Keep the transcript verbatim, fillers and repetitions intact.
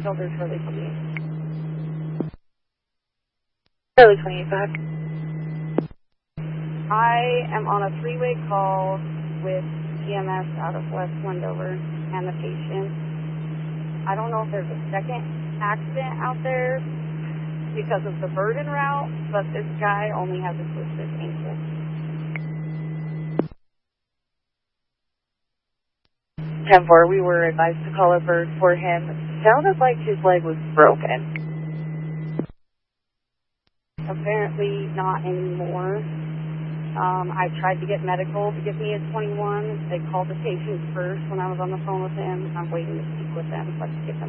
Childers, Shirley twenty-eight. Shirley twenty-eight, go ahead. I am on a three-way call with E M S out of West Wendover and the patient. I don't know if there's a second accident out there because of the burden route, but this guy only has a twisted ankle. ten four, we were advised to call over for him. Sounded like his leg was broken. Apparently not anymore. Um, I tried to get medical to give me a twenty-one. They called the patient first when I was on the phone with him. I'm waiting to speak with them so I can get them